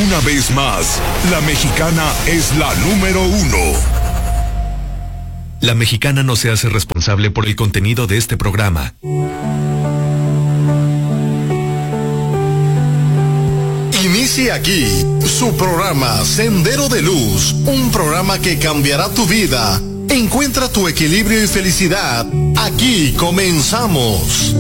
Una vez más, la Mexicana es la número 1. La Mexicana no se hace responsable por el contenido de este programa. Inicia aquí su programa Sendero de Luz, un programa que cambiará tu vida. Encuentra tu equilibrio y felicidad. Aquí comenzamos.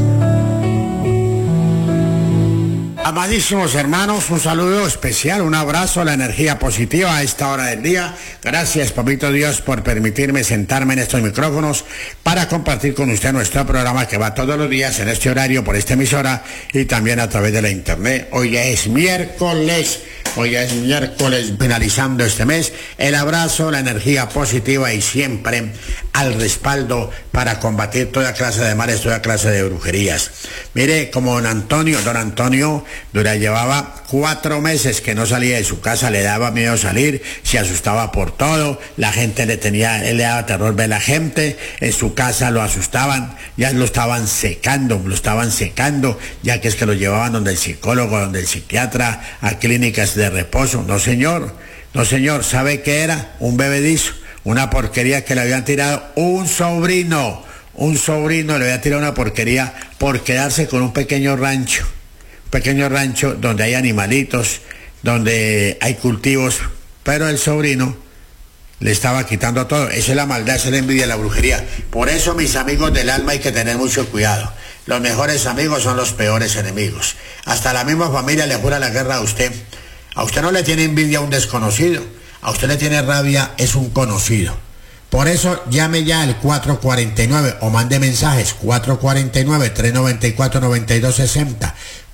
Amadísimos hermanos, un saludo especial, un abrazo a la energía positiva a esta hora del día. Gracias, papito Dios, por permitirme sentarme en estos micrófonos para compartir con usted nuestro programa que va todos los días en este horario por esta emisora y también a través de la internet. Hoy ya es miércoles, finalizando este mes. El abrazo, la energía positiva y siempre al respaldo para combatir toda clase de males, toda clase de brujerías. Mire, como don Antonio llevaba 4 meses que no salía de su casa, le daba miedo salir, se asustaba por todo, la gente él le daba terror ver la gente, en su casa lo asustaban, ya lo estaban secando, ya que es que lo llevaban donde el psicólogo, donde el psiquiatra, a clínicas de reposo. No señor, ¿sabe qué era? Un bebedizo, una porquería que le habían tirado un sobrino le había tirado una porquería por quedarse con un pequeño rancho donde hay animalitos, donde hay cultivos, pero el sobrino le estaba quitando todo. Esa es la maldad, esa es la envidia, la brujería. Por eso, mis amigos del alma, hay que tener mucho cuidado. Los mejores amigos son los peores enemigos. Hasta la misma familia le jura la guerra a usted. A usted no le tiene envidia a un desconocido, a usted le tiene rabia es un conocido. Por eso llame ya al 449 o mande mensajes 449-394-9260,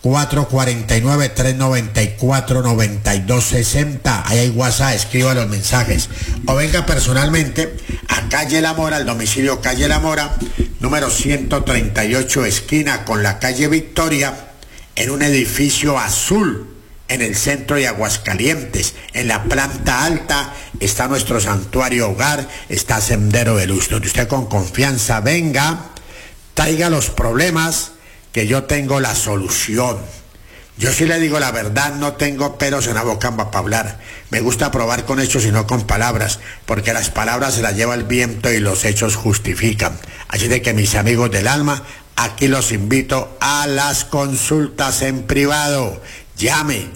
449-394-9260. Ahí hay WhatsApp, escriba los mensajes. O venga personalmente a Calle La Mora, al domicilio Calle La Mora, número 138, esquina con la calle Victoria, en un edificio azul, en el centro de Aguascalientes. En la planta alta está nuestro santuario hogar, está Sendero de Luz, donde usted con confianza venga, traiga los problemas, que yo tengo la solución. Yo sí le digo la verdad, no tengo pelos en la boca para hablar. Me gusta probar con hechos y no con palabras, porque las palabras se las lleva el viento y los hechos justifican. Así de que, mis amigos del alma, aquí los invito a las consultas en privado. Llame,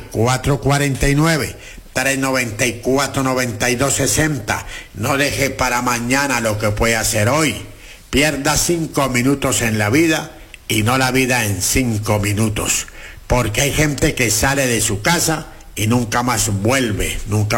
449-394-9260. No deje para mañana lo que puede hacer hoy. Pierda 5 minutos en la vida y no la vida en 5 minutos. Porque hay gente que sale de su casa y nunca más vuelve.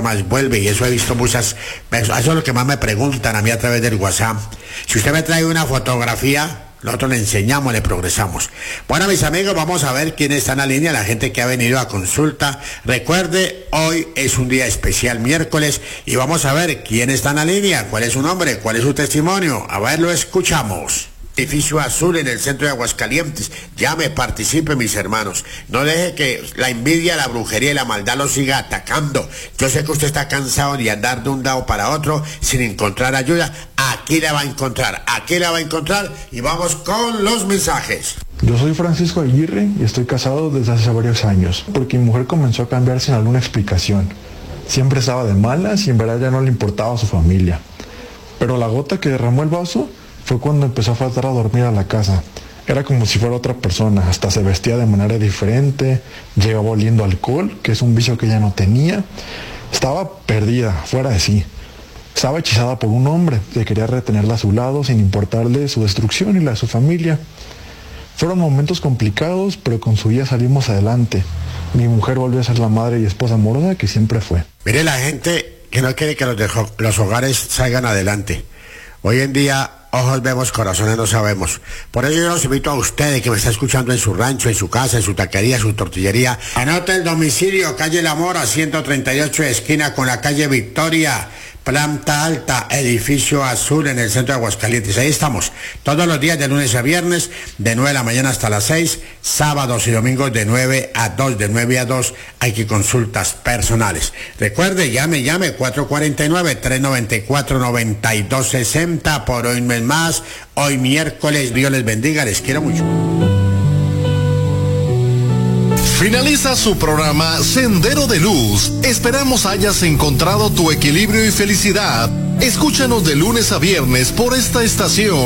Y eso he visto muchas veces. Eso es lo que más me preguntan a mí a través del WhatsApp. Si usted me trae una fotografía, nosotros le enseñamos, le progresamos. Bueno, mis amigos, vamos a ver quién está en la línea, la gente que ha venido a consulta. Recuerde, hoy es un día especial, miércoles, y vamos a ver quién está en la línea, cuál es su nombre, cuál es su testimonio. A ver, lo escuchamos. Edificio azul en el centro de Aguascalientes. Llame, participe, mis hermanos. No deje que la envidia, la brujería y la maldad lo siga atacando. Yo sé que usted está cansado de andar de un lado para otro sin encontrar ayuda. Aquí la va a encontrar, y vamos con los mensajes. Yo soy Francisco Aguirre y estoy casado desde hace varios años, porque mi mujer comenzó a cambiar sin alguna explicación. Siempre estaba de malas y en verdad ya no le importaba a su familia. Pero la gota que derramó el vaso fue cuando empezó a faltar a dormir a la casa. Era como si fuera otra persona, hasta se vestía de manera diferente, llegaba oliendo alcohol, que es un vicio que ella no tenía. Estaba perdida, fuera de sí. Estaba hechizada por un hombre que quería retenerla a su lado sin importarle su destrucción y la de su familia. Fueron momentos complicados, pero con su guía salimos adelante. Mi mujer volvió a ser la madre y esposa amorosa que siempre fue. Mire, la gente que no quiere que los hogares salgan adelante. Hoy en día, ojos vemos, corazones no sabemos. Por eso yo los invito a ustedes que me están escuchando en su rancho, en su casa, en su taquería, en su tortillería. Anote el domicilio, calle La Mora, 138, esquina con la calle Victoria. Planta alta, edificio azul en el centro de Aguascalientes. Ahí estamos, todos los días de lunes a viernes, de 9 de la mañana hasta las 6, sábados y domingos de 9 a 2, de 9 a 2, hay que consultas personales. Recuerde, llame, 449-394-9260, por hoy mes más, hoy miércoles, Dios les bendiga, les quiero mucho. Finaliza su programa Sendero de Luz. Esperamos hayas encontrado tu equilibrio y felicidad. Escúchanos de lunes a viernes por esta estación.